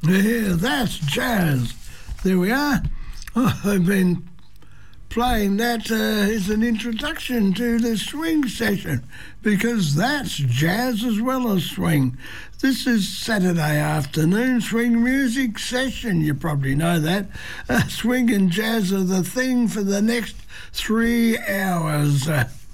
Yeah, that's jazz. There we are. I've been playing that as an introduction to the swing session because that's jazz as well as swing. This is Saturday afternoon swing music session. You probably know that. Swing and jazz are the thing for the next 3 hours.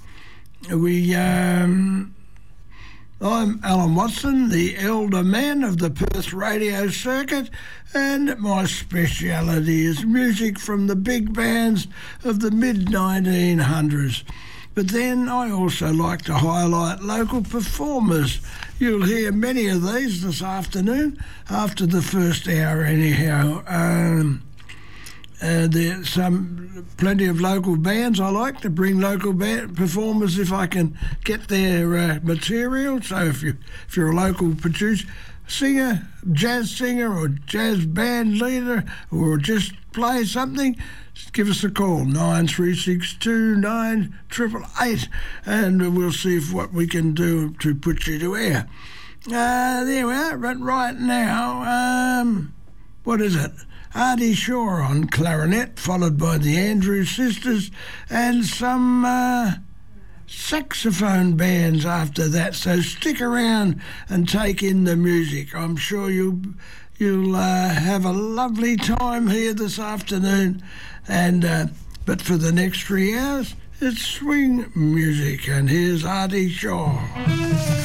I'm Alan Watson, the elder man of the Perth radio circuit, and my speciality is music from the big bands of the mid-1900s. But then I also like to highlight local performers. You'll hear many of these this afternoon, after the first hour anyhow. There's plenty of local bands. I like to bring local performers if I can get their material. So if you're a local producer, singer, jazz singer or jazz band leader, or just play something, just give us a call, 9362 9888, and we'll see what we can do to put you to air. There we are. But right now, what is it? Artie Shaw on clarinet, followed by the Andrews Sisters and some saxophone bands after that. So stick around and take in the music. I'm sure you'll have a lovely time here this afternoon. And but for the next 3 hours, it's swing music. And here's Artie Shaw.